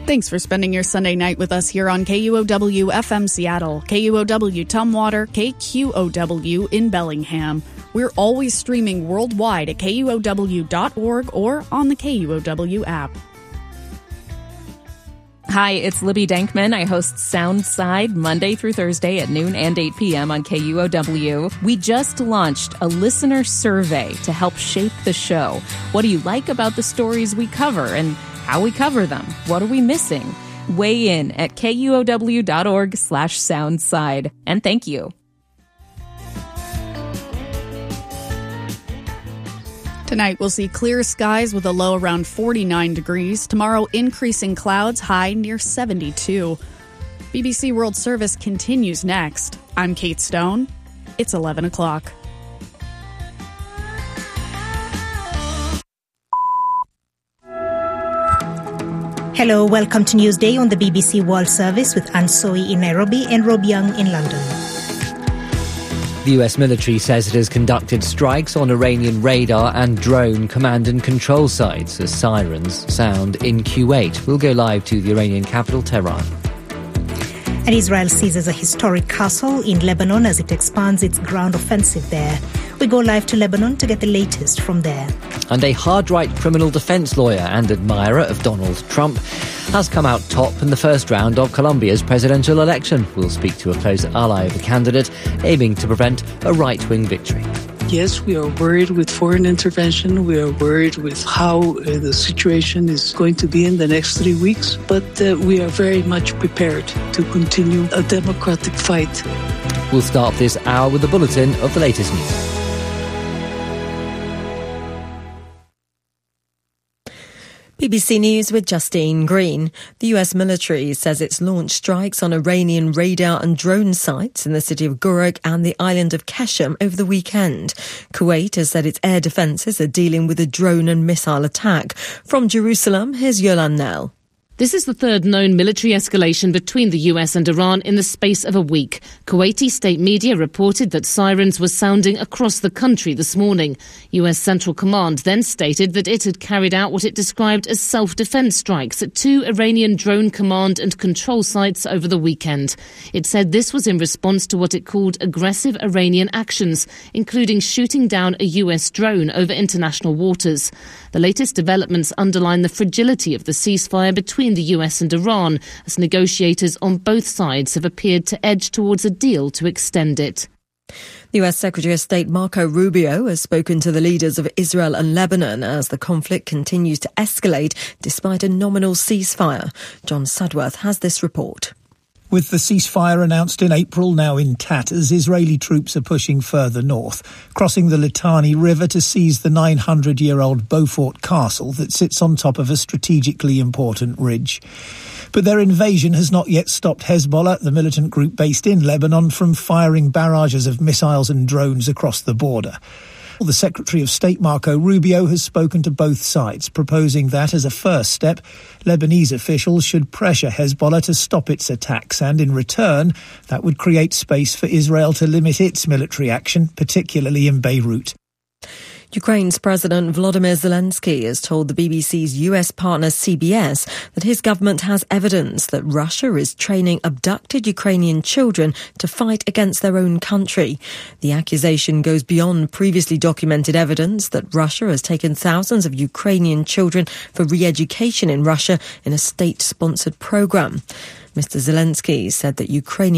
Thanks for spending your Sunday night with us here on KUOW FM Seattle, KUOW Tumwater, KQOW in Bellingham. We're always streaming worldwide at KUOW.org or on the KUOW app. Hi, it's Libby Dankman. I host Soundside Monday through Thursday at noon and 8 p.m. on KUOW. We just launched a listener survey to help shape the show. What do you like about the stories we cover and how we cover them? What are we missing? Weigh in at KUOW.org/Soundside. And thank you. Tonight, we'll see clear skies with a low around 49 degrees. Tomorrow, increasing clouds, high near 72. BBC World Service continues next. I'm Kate Stone. It's 11 o'clock. Hello, welcome to Newsday on the BBC World Service with Anne Soy in Nairobi and Rob Young in London. The US military says it has conducted strikes on Iranian radar and drone command and control sites as sirens sound in Kuwait. We'll go live to the Iranian capital, Tehran. And Israel seizes a historic castle in Lebanon as it expands its ground offensive there. We go live to Lebanon to get the latest from there. And a hard-right criminal defence lawyer and admirer of Donald Trump has come out top in the first round of Colombia's presidential election. We'll speak to a close ally of the candidate, aiming to prevent a right-wing victory. Yes, we are worried with foreign intervention. We are worried with how the situation is going to be in the next 3 weeks. But we are very much prepared to continue a democratic fight. We'll start this hour with a bulletin of the latest news. BBC News with Justine Green. The US military says it's launched strikes on Iranian radar and drone sites in the city of Guruk and the island of Keshem over the weekend. Kuwait has said its air defences are dealing with a drone and missile attack. From Jerusalem, here's Yolande Nell. This is the third known military escalation between the US and Iran in the space of a week. Kuwaiti state media reported that sirens were sounding across the country this morning. US Central Command then stated that it had carried out what it described as self-defense strikes at 2 Iranian drone command and control sites over the weekend. It said this was in response to what it called aggressive Iranian actions, including shooting down a US drone over international waters. The latest developments underline the fragility of the ceasefire between the US and Iran, as negotiators on both sides have appeared to edge towards a deal to extend it. The US Secretary of State Marco Rubio has spoken to the leaders of Israel and Lebanon as the conflict continues to escalate despite a nominal ceasefire. John Sudworth has this report. With the ceasefire announced in April now in tatters, Israeli troops are pushing further north, crossing the Litani River to seize the 900-year-old Beaufort Castle that sits on top of a strategically important ridge. But their invasion has not yet stopped Hezbollah, the militant group based in Lebanon, from firing barrages of missiles and drones across the border. The Secretary of State Marco Rubio has spoken to both sides, proposing that as a first step, Lebanese officials should pressure Hezbollah to stop its attacks, and in return, that would create space for Israel to limit its military action, particularly in Beirut. Ukraine's President Volodymyr Zelensky has told the BBC's US partner CBS that his government has evidence that Russia is training abducted Ukrainian children to fight against their own country. The accusation goes beyond previously documented evidence that Russia has taken thousands of Ukrainian children for re-education in Russia in a state-sponsored program. Mr. Zelensky said that Ukrainian